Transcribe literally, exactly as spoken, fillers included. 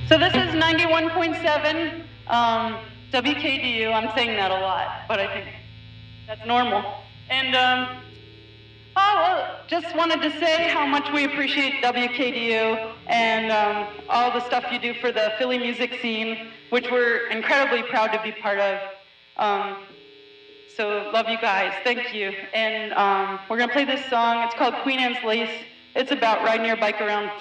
So this is ninety-one point seven um, W K D U. I'm saying that a lot, but I think that's normal. And um, oh, well, just wanted to say how much we appreciate W K D U and um, all the stuff you do for the Philly music scene, which we're incredibly proud to be part of. Um, so love you guys. Thank you. And um, we're going to play this song. It's called Queen Anne's Lace. It's about riding your bike around